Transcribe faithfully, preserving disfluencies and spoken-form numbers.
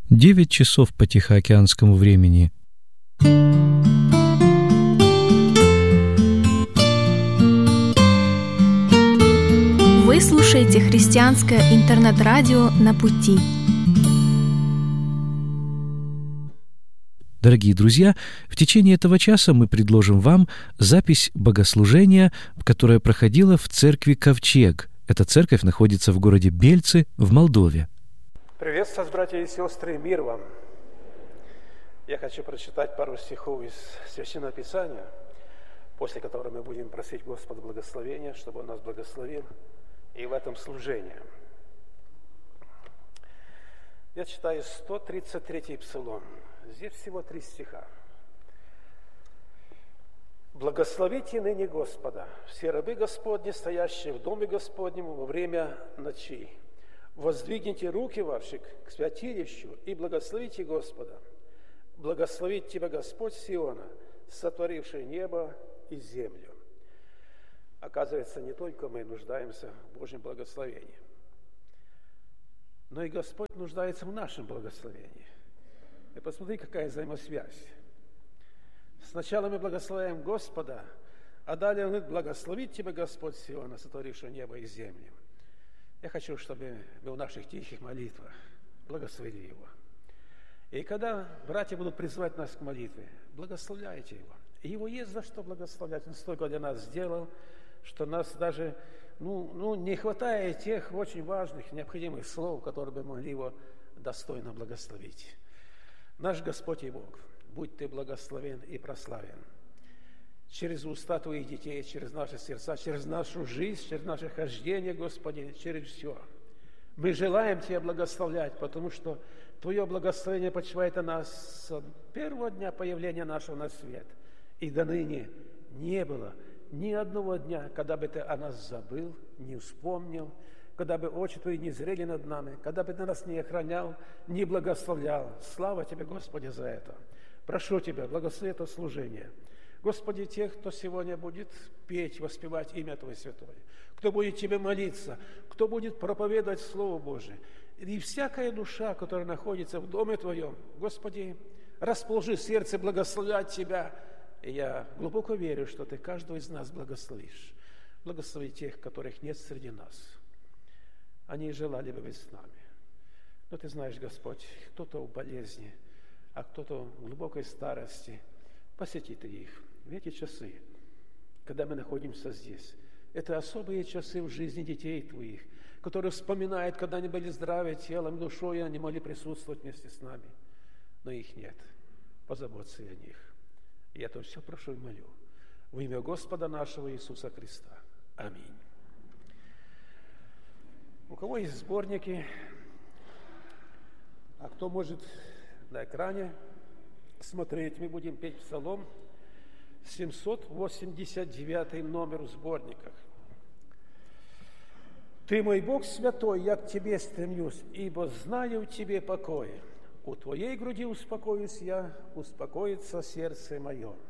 девять часов по тихоокеанскому времени. Вы слушаете христианское интернет-радио «На пути». Дорогие друзья, в течение этого часа мы предложим вам запись богослужения, которое проходило в церкви «Ковчег». Эта церковь находится в городе Бельцы в Молдове. Приветствую вас, братья и сестры, мир вам! Я хочу прочитать пару стихов из Священного Писания, после которого мы будем просить Господа благословения, чтобы Он нас благословил и в этом служении. Я читаю сто тридцать третий Псалом. Здесь всего три стиха. «Благословите ныне Господа, все рабы Господни, стоящие в доме Господнем во время ночи. Воздвигните руки ваши к святилищу и благословите Господа. Благословит тебя Господь Сиона, сотворивший небо и землю». Оказывается, не только мы нуждаемся в Божьем благословении, но и Господь нуждается в нашем благословении. И посмотри, какая взаимосвязь. Сначала мы благословляем Господа, а далее Он говорит: благословит тебя Господь Сиона, сотворивший небо и землю. Я хочу, чтобы мы в наших тихих молитвах благословили Его. И когда братья будут призывать нас к молитве, благословляйте Его. И Его есть за что благословлять. Он столько для нас сделал, что нас даже ну, ну, не хватает тех очень важных, необходимых слов, которые бы могли Его достойно благословить. Наш Господь и Бог, будь Ты благословен и прославен через уста Твоих детей, через наши сердца, через нашу жизнь, через наше хождение, Господи, через все. Мы желаем Тебя благословлять, потому что Твое благословение почивает на нас с первого дня появления нашего на свет. И до ныне не было ни одного дня, когда бы Ты о нас забыл, не вспомнил, когда бы очи Твои не зрели над нами, когда бы Ты нас не охранял, не благословлял. Слава Тебе, Господи, за это. Прошу Тебя, благослови это служение. Господи, тех, кто сегодня будет петь, воспевать имя Твое святое, кто будет Тебе молиться, кто будет проповедовать Слово Божие, и всякая душа, которая находится в доме Твоем, Господи, расположи сердце благословлять Тебя. И я глубоко верю, что Ты каждого из нас благословишь. Благослови тех, которых нет среди нас. Они желали бы быть с нами. Но Ты знаешь, Господь, кто-то в болезни, а кто-то в глубокой старости. Посети Ты их в эти часы, когда мы находимся здесь. Это особые часы в жизни детей Твоих, которые вспоминают, когда они были здравы телом и душой, и они могли присутствовать вместе с нами. Но их нет. Позаботься о них. И я то все прошу и молю. Во имя Господа нашего Иисуса Христа. Аминь. У кого есть сборники? А кто может на экране смотреть? Мы будем петь псалом семьсот восемьдесят девятый номер в сборниках. «Ты мой Бог святой, я к Тебе стремлюсь, ибо знаю в Тебе покой. У Твоей груди успокоюсь я, успокоится сердце мое.